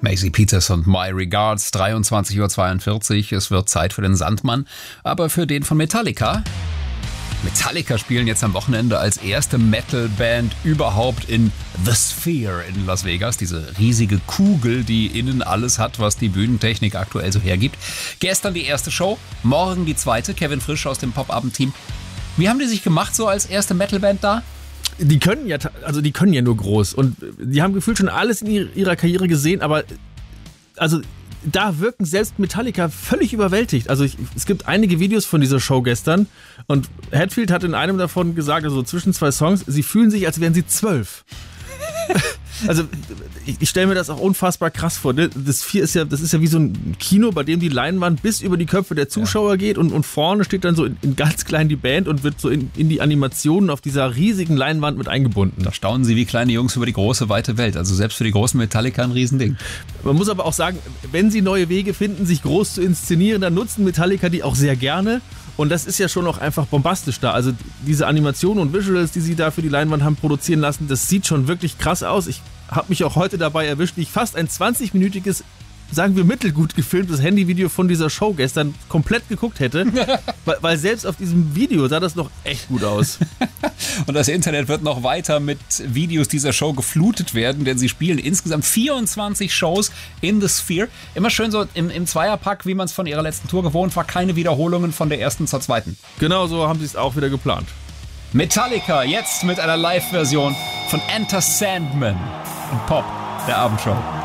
Maisie Peters und My Regards, 23:42 Uhr. Es wird Zeit für den Sandmann, aber für den von Metallica. Metallica spielen jetzt am Wochenende als erste Metal-Band überhaupt in The Sphere in Las Vegas. Diese riesige Kugel, die innen alles hat, was die Bühnentechnik aktuell so hergibt. Gestern die erste Show, morgen die zweite. Kevin Frisch aus dem Pop-Abend-Team. Wie haben die sich gemacht so als erste Metal-Band da? Die können ja nur groß und die haben gefühlt schon alles in ihrer Karriere gesehen, aber also da wirken selbst Metallica völlig überwältigt. Also es gibt einige Videos von dieser Show gestern und Hetfield hat in einem davon gesagt, also zwischen zwei Songs, sie fühlen sich, als wären sie 12. Also ich stelle mir das auch unfassbar krass vor. Das ist ja wie so ein Kino, bei dem die Leinwand bis über die Köpfe der Zuschauer geht und vorne steht dann so in ganz klein die Band und wird so in die Animationen auf dieser riesigen Leinwand mit eingebunden. Da staunen sie wie kleine Jungs über die große, weite Welt. Also selbst für die großen Metallica ein Riesending. Man muss aber auch sagen, wenn sie neue Wege finden, sich groß zu inszenieren, dann nutzen Metallica die auch sehr gerne. Und das ist ja schon auch einfach bombastisch da. Also diese Animationen und Visuals, die sie da für die Leinwand haben produzieren lassen, das sieht schon wirklich krass aus. Ich habe mich auch heute dabei erwischt, wie ich fast ein 20-minütiges, sagen wir mittelgut gefilmtes Handyvideo von dieser Show gestern komplett geguckt hätte. weil selbst auf diesem Video sah das noch echt gut aus. Und das Internet wird noch weiter mit Videos dieser Show geflutet werden, denn sie spielen insgesamt 24 Shows in The Sphere. Immer schön so im Zweierpack, wie man es von ihrer letzten Tour gewohnt war. Keine Wiederholungen von der ersten zur zweiten. Genau so haben sie es auch wieder geplant. Metallica jetzt mit einer Live-Version von Enter Sandman und Pop, der Abendshow.